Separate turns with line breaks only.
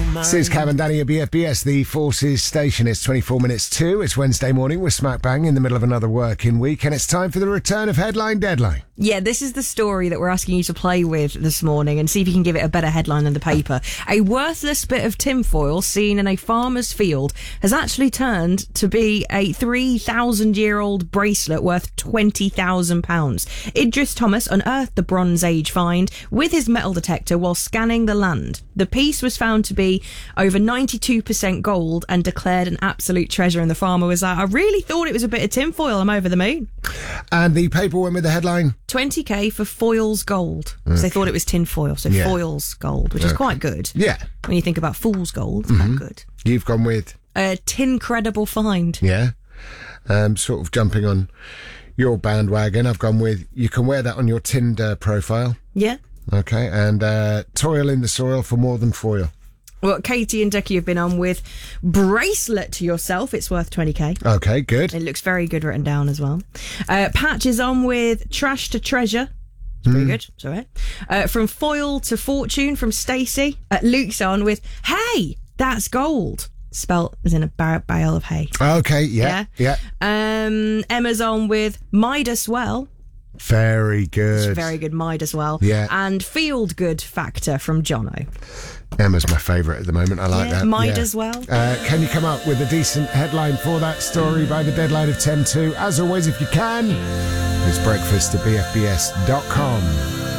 This is Cam and Danny at BFBS, the Forces station. It's 24 minutes to. It's Wednesday morning. We're smack bang in the middle of another working week, and it's time for the return of Headline Deadline.
Yeah, this is the story that we're asking you to play with this morning and see if you can give it a better headline than the paper. A worthless bit of tinfoil seen in a farmer's field has actually turned to be a 3,000-year-old bracelet worth £20,000. Idris Thomas unearthed the Bronze Age find with his metal detector while scanning the land. The piece was found to be over 92% gold and declared an absolute treasure, and the farmer was like, I really thought it was a bit of tinfoil. I'm over the moon.
And the paper went with the headline?
20k for foils gold. Because they thought it was tinfoil, so foils gold, which is quite good.
Yeah.
When you think about fool's gold, it's quite good.
You've gone with?
A tin-credible find.
Yeah. Sort of jumping on your bandwagon. I've gone with, you can wear that on your Tinder profile.
Yeah.
Okay. And toil in the soil for more than foil.
Well, Katie and Ducky have been on with bracelet to yourself. It's worth 20k.
Okay, good.
It looks very good written down as well. Patch is on with trash to treasure. It's pretty good. It's all right. From foil to fortune from Stacey. Luke's on with, hey, that's gold. Spelt as in a bale of hay.
Okay, yeah.
Emma's on with Midas well.
Very good.
It's very good, Midas well.
Yeah.
And field good factor from Jono.
Emma's my favourite at the moment. I like that.
Midas well.
Can you come up with a decent headline for that story by the deadline of 10 to? As always, if you can, it's breakfast at bfbs.com.